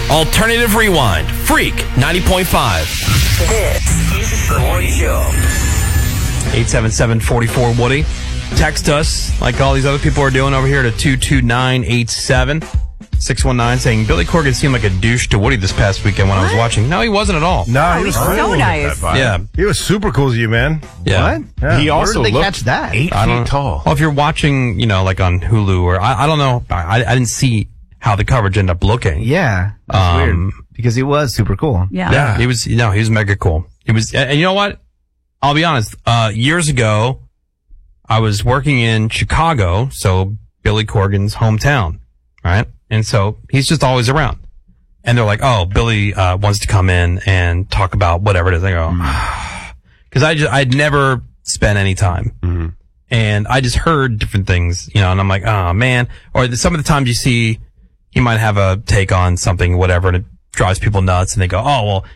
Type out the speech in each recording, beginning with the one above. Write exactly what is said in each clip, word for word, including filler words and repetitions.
Alternative Rewind. Freak ninety point five. This is the Woody Show. eight seven seven, four four, Woody. Text us, like all these other people are doing over here, to two two nine eight seven. six one nine saying Billy Corgan seemed like a douche to Woody this past weekend when what? I was watching. No, he wasn't at all. No, oh, he was so cool. nice. Yeah. He was super cool to you, man. Yeah. What? Yeah. He also Where did they looked catch that? eight I don't feet tall. Well, if you're watching, you know, like on Hulu or I, I don't know, I, I didn't see how the coverage ended up looking. Yeah. That's Um, weird. Because he was super cool. Yeah. Yeah, he was. No, he was mega cool. He was, and you know what? I'll be honest. Uh, years ago, I was working in Chicago, so Billy Corgan's hometown, right? And so he's just always around. And they're like, "Oh, Billy uh, wants to come in and talk about whatever it is." I go, because I just I'd never spent any time, Mm-hmm. and I just heard different things, you know. And I'm like, "Oh man!" Or the, some of the times you see he might have a take on something, whatever, and it drives people nuts, and they go, "Oh well,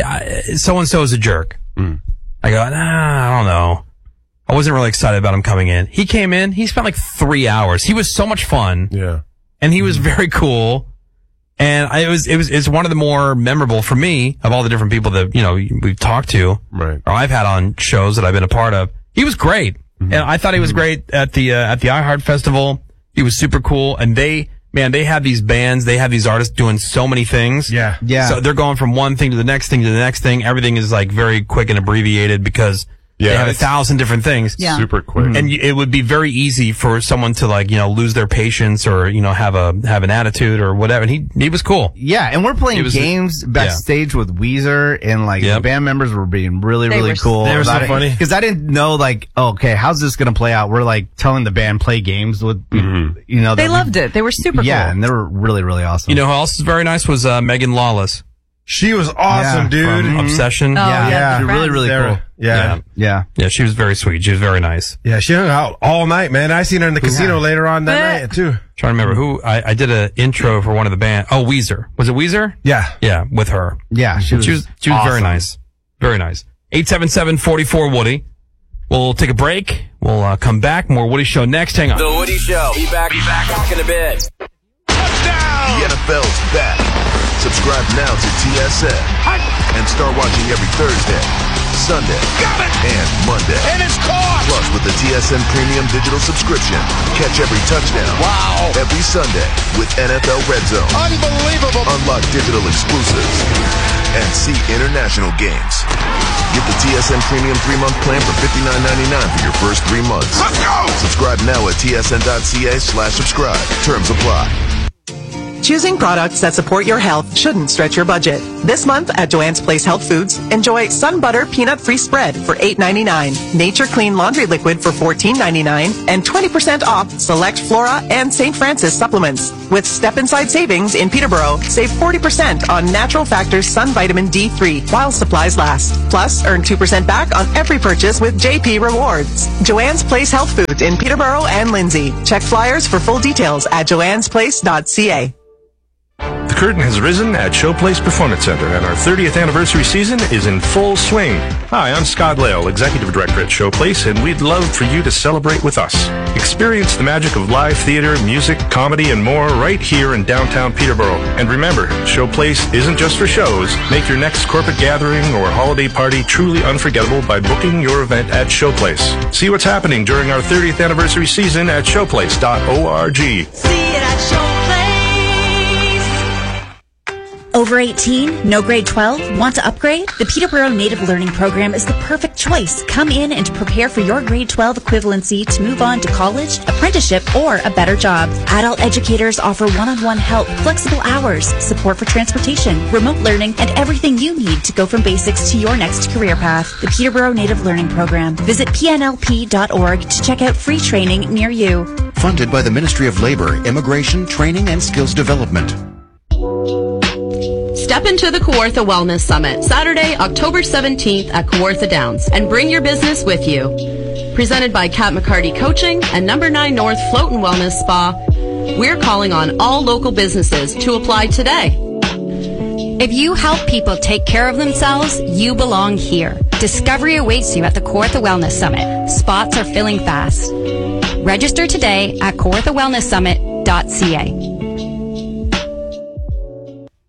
so and so is a jerk." Mm. I go, "Nah, I don't know." I wasn't really excited about him coming in. He came in. He spent like three hours. He was so much fun, Yeah. and he was very cool. And I, it was it was it's one of the more memorable for me of all the different people that you know we've talked to, Right. or I've had on shows that I've been a part of. He was great, and I thought he was great at the uh, at the iHeart Festival. He was super cool, and they. Man, they have these bands, they have these artists doing so many things. Yeah. Yeah. So they're going from one thing to the next thing to the next thing. Everything is like very quick and abbreviated because Yeah, they have a it's thousand different things. Yeah. Super quick. And y- it would be very easy for someone to like, you know, lose their patience or, you know, have a, have an attitude or whatever. And he, he was cool. Yeah, and we're playing It was- games backstage with Weezer, and like Yep. the band members were being really, They really were cool. They were so funny. Because I didn't know, like, oh, okay, how's this going to play out? We're like telling the band play games with, you know. They that loved it. They were super we, Yeah, cool. and they were really, really awesome. You know who else is very nice was, uh, Megan Lawless. She was awesome, Yeah, dude. From Obsession. Oh, yeah, yeah. they're really, really They're- cool. Yeah. Yeah. Yeah. Yeah, she was very sweet. She was very nice. Yeah, she hung out all night, man. I seen her in the casino Yeah. later on that Eh. night, too. Trying to remember who, I, I did an intro for one of the band. Oh, Weezer. Was it Weezer? Yeah. Yeah, with her. Yeah, she was, She was, she was very awesome. nice. Very nice. eight seven seven, four four, Woody. We'll take a break. We'll uh, come back. More Woody Show next. Hang on. The Woody Show. Be back, be back, back in a bit. The N F L's back. Subscribe now to T S N and start watching every Thursday, Sunday, and Monday. And it's caught! Plus, with the T S N Premium Digital subscription, catch every touchdown. Wow. Every Sunday with N F L Red Zone. Unbelievable. Unlock digital exclusives and see international games. Get the T S N Premium three-month plan for fifty-nine ninety-nine for your first three months. Let's go! Subscribe now at tsn.ca slash subscribe. Terms apply. Choosing products that support your health shouldn't stretch your budget. This month at Joanne's Place Health Foods, enjoy Sun Butter Peanut Free Spread for eight ninety-nine, Nature Clean Laundry Liquid for fourteen ninety-nine, and twenty percent off select Flora and Saint Francis supplements. With Step Inside Savings in Peterborough, save forty percent on Natural Factors Sun Vitamin D three while supplies last. Plus, earn two percent back on every purchase with J P Rewards. Joanne's Place Health Foods in Peterborough and Lindsay. Check flyers for full details at joannes place dot c a. The curtain has risen at Showplace Performance Center, and our thirtieth anniversary season is in full swing. Hi, I'm Scott Lale, Executive Director at Showplace, and we'd love for you to celebrate with us. Experience the magic of live theater, music, comedy, and more right here in downtown Peterborough. And remember, Showplace isn't just for shows. Make your next corporate gathering or holiday party truly unforgettable by booking your event at Showplace. See what's happening during our thirtieth anniversary season at showplace dot org. See it at Showplace. Over eighteen, no grade twelve, want to upgrade? The Peterborough Native Learning Program is the perfect choice. Come in and prepare for your grade twelve equivalency to move on to college, apprenticeship, or a better job. Adult educators offer one-on-one help, flexible hours, support for transportation, remote learning, and everything you need to go from basics to your next career path. The Peterborough Native Learning Program. Visit p n l p dot org to check out free training near you. Funded by the Ministry of Labor, Immigration, Training, and Skills Development. Step into the Kawartha Wellness Summit, Saturday, October seventeenth at Kawartha Downs, and bring your business with you. Presented by Kat McCarty Coaching and Number nine North Float and Wellness Spa, we're calling on all local businesses to apply today. If you help people take care of themselves, you belong here. Discovery awaits you at the Kawartha Wellness Summit. Spots are filling fast. Register today at kawartha wellness summit dot c a.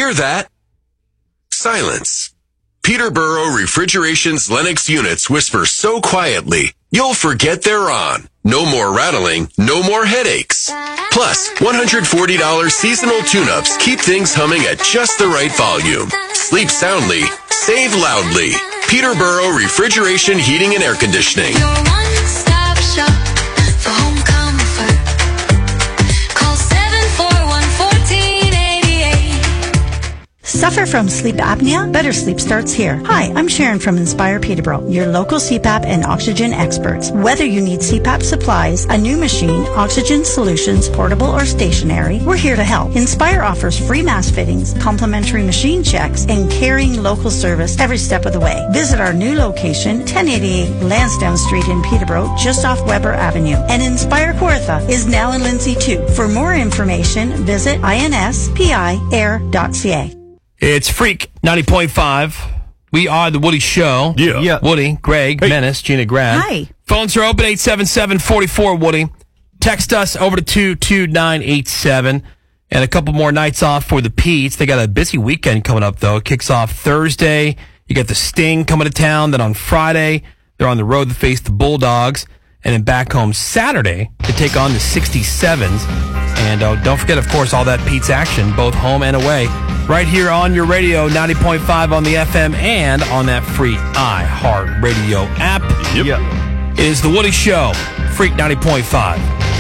Hear that? Silence. Peterborough Refrigeration's Lennox units whisper so quietly, you'll forget they're on. No more rattling, no more headaches. Plus, one hundred forty dollars seasonal tune-ups keep things humming at just the right volume. Sleep soundly, save loudly. Peterborough Refrigeration, Heating, and Air Conditioning. Your one-stop shop for home comfort. Call seven four one, one four eight eight. Suffer from sleep apnea? Better Sleep starts here. Hi, I'm Sharon from Inspire Peterborough, your local C PAP and oxygen experts. Whether you need C PAP supplies, a new machine, oxygen solutions, portable or stationary, we're here to help. Inspire offers free mask fittings, complimentary machine checks, and caring local service every step of the way. Visit our new location, ten eighty-eight Lansdowne Street in Peterborough, just off Weber Avenue. And Inspire Kawartha is now in Lindsay too. For more information, visit inspiair dot c a. It's Freak ninety point five. We are the Woody Show. Yeah. yeah. Woody, Greg, hey. Menace, Gina Grad. Hi. Phones are open, eight seven seven, four four, Woody. Text us over to two two nine eight seven. And a couple more nights off for the Petes. They got a busy weekend coming up, though. It kicks off Thursday. You got the Sting coming to town. Then on Friday, they're on the road to face the Bulldogs. And then back home Saturday to take on the sixty-sevens. And uh, don't forget, of course, all that Pete's action, both home and away, right here on your radio, ninety point five on the F M and on that free iHeartRadio app. Yep. It is the Woody Show, Freak ninety point five.